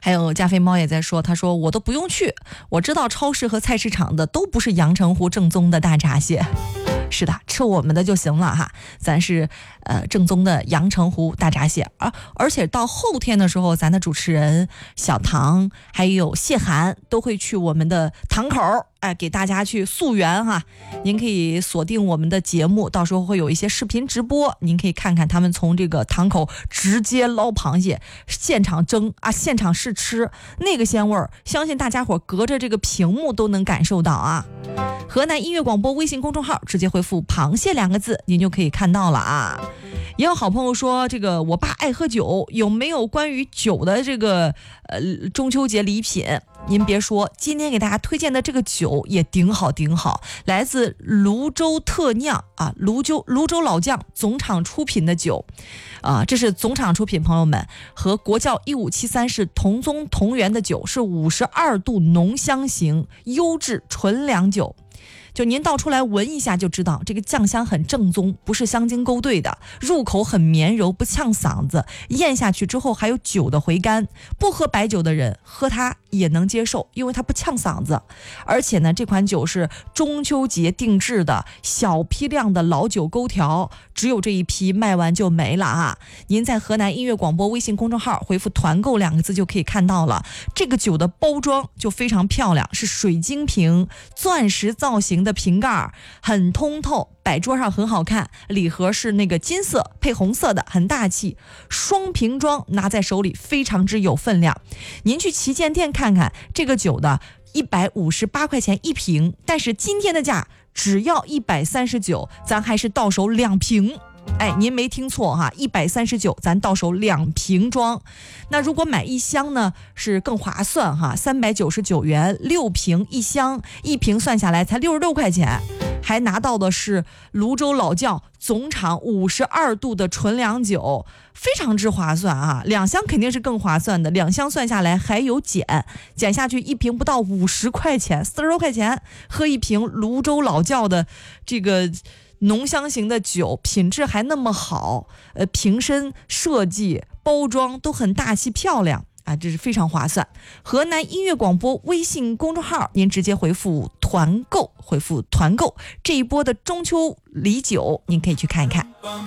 还有加菲猫也在说，他说我都不用去，我知道超市和菜市场的都不是阳澄湖正宗的大闸蟹。是的，吃我们的就行了哈，咱是正宗的阳澄湖大闸蟹。而且到后天的时候，咱的主持人小唐还有谢涵都会去我们的堂口，给大家去溯源哈。您可以锁定我们的节目，到时候会有一些视频直播，您可以看看他们从这个堂口直接捞螃蟹，现场蒸现场试吃，那个鲜味儿，相信大家伙隔着这个屏幕都能感受到啊。河南音乐广播微信公众号直接回复螃蟹2个字，您就可以看到了啊。也有好朋友说，这个我爸爱喝酒，有没有关于酒的这个中秋节礼品？您别说，今天给大家推荐的这个酒也顶好，来自泸州特酿泸州老窖总厂出品的酒这是总厂出品，朋友们，和国窖1573是同宗同源的酒，是52度浓香型优质纯粮酒。就您倒出来闻一下就知道，这个酱香很正宗，不是香精勾兑的，入口很绵柔，不呛嗓子，咽下去之后还有酒的回甘。不喝白酒的人喝它也能接受，因为它不呛嗓子。而且呢，这款酒是中秋节定制的小批量的老酒勾调，只有这一批，卖完就没了啊。您在河南音乐广播微信公众号回复团购2个字就可以看到了。这个酒的包装就非常漂亮，是水晶瓶，钻石造型的瓶盖，很通透，摆桌上很好看。礼盒是那个金色配红色的，很大气，双瓶装，拿在手里非常之有分量。您去旗舰店看看，这个酒的158块钱一瓶，但是今天的价只要139，咱还是到手2瓶。您没听错哈，139咱到手2瓶装。那如果买1箱呢，是更划算哈，399元6瓶1箱，一瓶算下来才66块钱，还拿到的是泸州老窖总厂52度的纯粮酒，非常之划算啊！2箱肯定是更划算的，2箱算下来还有减下去，一瓶不到50块钱，40多块钱，喝一瓶泸州老窖的这个浓香型的酒，品质还那么好，瓶身设计包装都很大气漂亮这是非常划算。河南音乐广播微信公众号，您直接回复团购，这一波的中秋礼酒您可以去看一看。